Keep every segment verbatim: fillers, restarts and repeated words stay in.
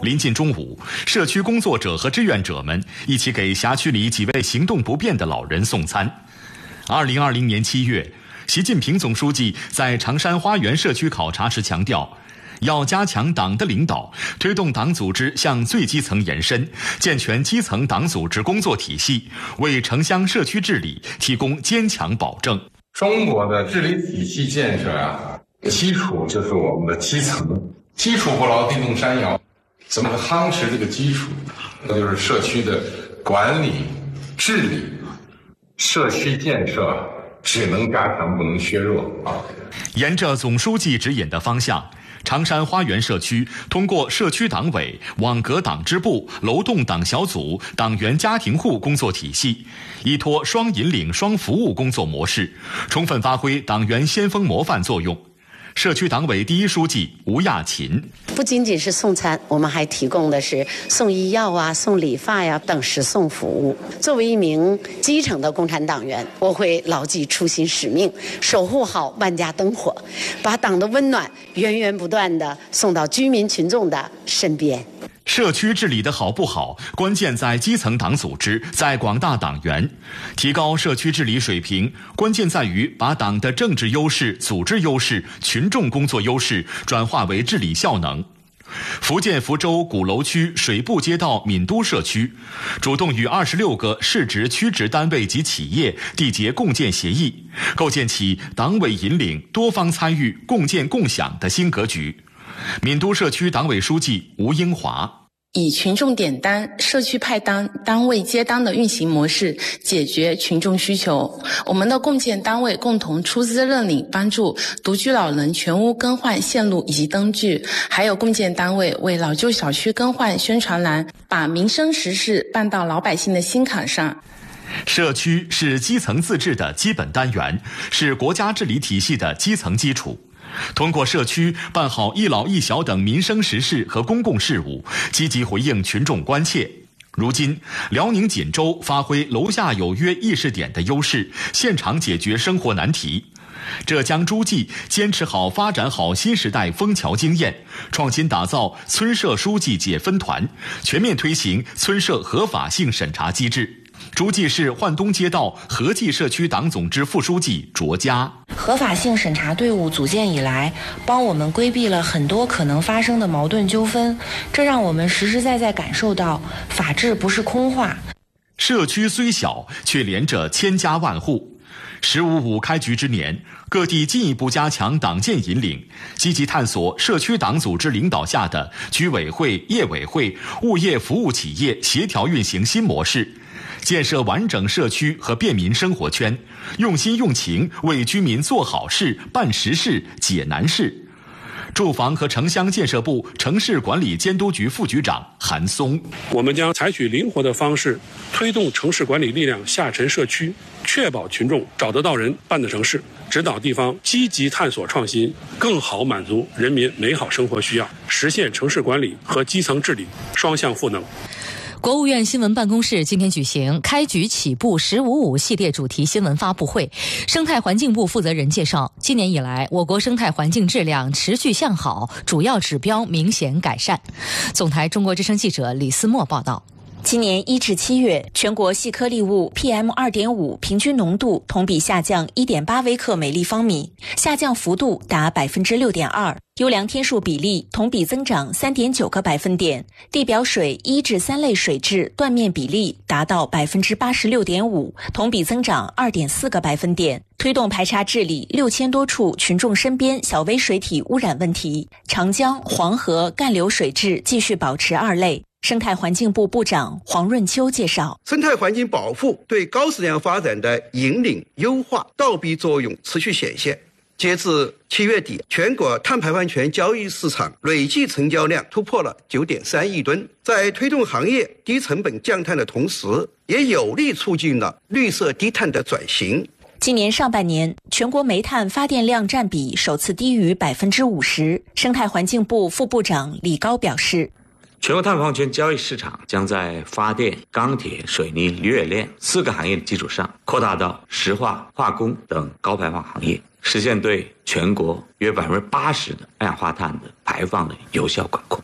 临近中午，社区工作者和志愿者们一起给辖区里几位行动不便的老人送餐。二零二零年七月，习近平总书记在长山花园社区考察时强调，要加强党的领导，推动党组织向最基层延伸，健全基层党组织工作体系，为城乡社区治理提供坚强保证。 中国的治理体系建设啊，基础就是我们的基层，基础不牢，地动山摇。怎么夯实这个基础？那就是社区的管理、治理、社区建设，只能加强，不能削弱啊。 沿着总书记指引的方向，长山花园社区通过社区党委、网格党支部、楼栋党小组、党员家庭户工作体系，依托双引领双服务工作模式，充分发挥党员先锋模范作用。社区党委第一书记吴亚琴， 不仅仅是送餐，我们还提供的是送医药啊、送理发呀、等时送服务。作为一名基层的共产党员，我会牢记初心使命，守护好万家灯火，把党的温暖源源不断地送到居民群众的身边。 社区治理的好不好，关键在基层党组织，在广大党员。提高社区治理水平，关键在于把党的政治优势、组织优势、群众工作优势转化为治理效能。福建福州鼓楼区水部街道闽都社区主动与二十六个市直区直单位及企业缔结共建协议，构建起党委引领、多方参与、共建共享的新格局。闽都社区党委书记吴英华， 以群众点单、社区派单、单位接单的运行模式解决群众需求。我们的共建单位共同出资认领，帮助独居老人全屋更换线路以及灯具，还有共建单位为老旧小区更换宣传栏，把民生实事办到老百姓的心坎上。 社区是基层自治的基本单元，是国家治理体系的基层基础。通过社区办好一老一小等民生实事和公共事务，积极回应群众关切。如今，辽宁锦州发挥楼下有约议事点的优势，现场解决生活难题。浙江诸暨坚持好发展好新时代枫桥经验，创新打造村社书记解分团，全面推行村社合法性审查机制。诸暨市焕东街道合济社区党总支副书记卓佳， 合法性审查队伍组建以来，帮我们规避了很多可能发生的矛盾纠纷，这让我们实实在在感受到法治不是空话。 社区虽小，却连着千家万户。十五五开局之年，各地进一步加强党建引领，积极探索社区党组织领导下的居委会、业委会、物业服务企业协调运行新模式，建设完整社区和便民生活圈，用心用情为居民做好事、办实事、解难事。住房和城乡建设部城市管理监督局副局长韩松， 我们将采取灵活的方式，推动城市管理力量下沉社区，确保群众找得到人、办得成事，指导地方积极探索创新，更好满足人民美好生活需要，实现城市管理和基层治理双向赋能。 国务院新闻办公室今天举行开局起步十五五系列主题新闻发布会，生态环境部负责人介绍，今年以来我国生态环境质量持续向好，主要指标明显改善。总台中国之声记者李思墨报道。 今年一至七月，全国细颗粒物 P M 二点五 平均浓度同比下降 一点八 微克每立方米，下降幅度达 百分之六点二。优良天数比例同比增长 三点九 个百分点，地表水一至三类水质断面比例达到 百分之八十六点五， 同比增长 二点四 个百分点。推动排查治理六千多处群众身边小微水体污染问题，长江、黄河干流水质继续保持二类。生态环境部部长黄润秋介绍， 生态环境保护对高质量发展的引领优化倒逼作用持续显现。截至七月底，全国碳排放权交易市场累计成交量突破了 九点三亿吨，在推动行业低成本降碳的同时，也有力促进了绿色低碳的转型。 今年上半年，全国煤炭发电量占比首次低于 百分之五十。生态环境部副部长李高表示， 全国碳排放权交易市场将在发电、钢铁、水泥、铝冶炼四个行业的基础上，扩大到石化、化工等高排放行业，实现对全国约 百分之八十 的二氧化碳的排放的有效管控。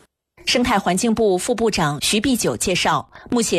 生态环境部副部长徐碧九介绍，目前